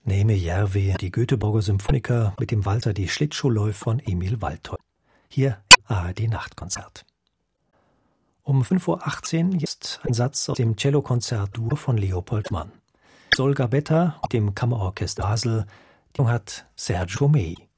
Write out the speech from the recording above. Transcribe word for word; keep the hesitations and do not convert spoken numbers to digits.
Nehme Järvi, die Göteborger Symphoniker mit dem Walter die Schlittschuhläuf von Emil Waldheuer. Hier A R D-Nachtkonzert. Um fünf Uhr achtzehn jetzt ein Satz aus dem Cellokonzert Dur von Leopold Mann. Solga Betta mit dem Kammerorchester Basel, die hat Sergio Mei.